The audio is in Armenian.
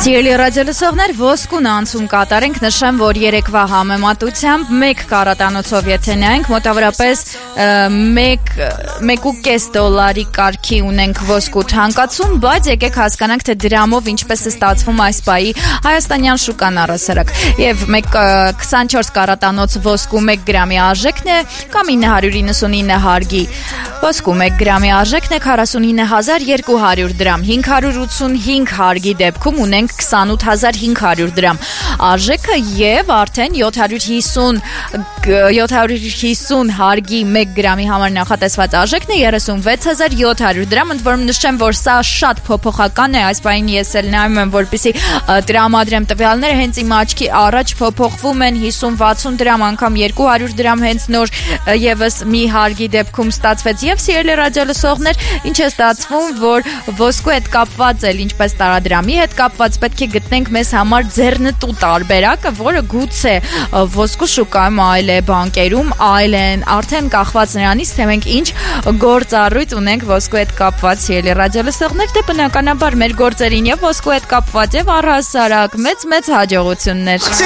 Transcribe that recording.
Սիրելի ռադիոլսողներ, ոսկուն անցում կատարենք, նշեմ, որ երեկվա համեմատությամբ 1 կարատանոցով եթե նայենք, մոտավորապես $1.5 կարգի ունենք ոսկու թանկացում, բայց եկեք հասկանանք, թե դրամով ինչպես է ստացվում այս պահի հայաստանյան շուկան առհասարակ։ Եվ 24 կարատանոց ոսկու 1 գրամի արժեքն է կամ 999 հարգի ոսկու 1 գրամի արժեքն է 49200 դրամ, 585 հարգի դեպքում ունենք 28500 դրամ արժեքը եւ արդեն 750 հարգի 1 գրամի համար նախատեսված արժեքն է 36700 դրամ, ընդ որում նշեմ, որ սա շատ փոփոխական է, այս բանին ես էլ նայում եմ, որպեսզի տրամադրեմ տվյալները, հենց իմ աչքի առաջ փոփոխվում են 50-60 դրամ, անգամ 200 դրամ հենց նոր եւս մի հարգի դեպքում ստացվեց եւ սիրելի ռադիոլսողներ, ինչ է ստացվում, որ ոսկու հետ կապված էլ ինչպես տարադրամի հետ կապված պետք է գտնենք մեզ համար ձեռնտու տարբերակը, որը գուցե ոսկու շուկայում այլ է, բանկերում այլ են, արդեն կախված նրանից, թե մենք ինչ գործառույթ ունենք ոսկու հետ կապված սիրելի ռադիոլսողներ, դե բնականաբար մեր գործերին եւ ոսկու հետ կապված եւ առհասարակ մեծ հաջողություններ։